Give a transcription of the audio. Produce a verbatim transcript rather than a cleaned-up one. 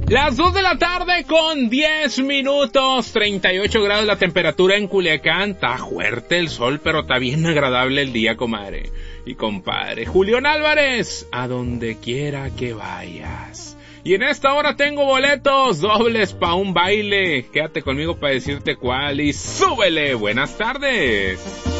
Las dos de la tarde con diez minutos, treinta y ocho grados la temperatura en Culiacán. Está fuerte el sol, pero está bien agradable el día, comadre y compadre. Julián Álvarez, a donde quiera que vayas. Y en esta hora tengo boletos dobles pa' un baile. Quédate conmigo para decirte cuál y súbele. Buenas tardes.